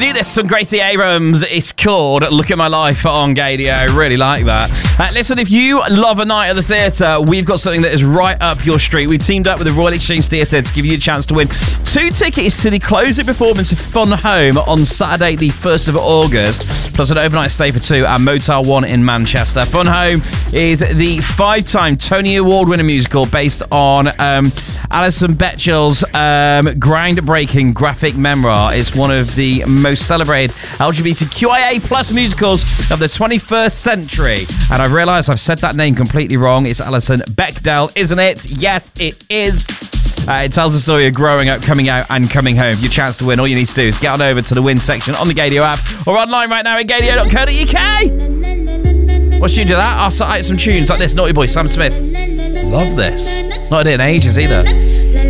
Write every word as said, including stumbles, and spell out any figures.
new this from Gracie Abrams. It's called Look at My Life on Gadio. Really like that. Uh, listen, if you love a night at the theatre, we've got something that is right up your street. We've teamed up with the Royal Exchange Theatre to give you a chance to win two tickets to the closing performance of Fun Home on Saturday, the first of August, plus an overnight stay for two at Motel One in Manchester. Fun Home is the five-time Tony Award-winning musical based on um, Alison Bechdel's um, groundbreaking graphic memoir. It's one of the most celebrated L G B T Q I A plus musicals of the twenty-first century. And I've realised I've said that name completely wrong. It's Alison Bechdel, isn't it? Yes, it is. Uh, it tells the story of growing up, coming out, and coming home. Your chance to win. All you need to do is get on over to the win section on the Gadio app or online right now at gadio dot co dot uk. What's you do that? I'll start out some tunes like this. Naughty Boy, Sam Smith. Love this. Not had it in ages either.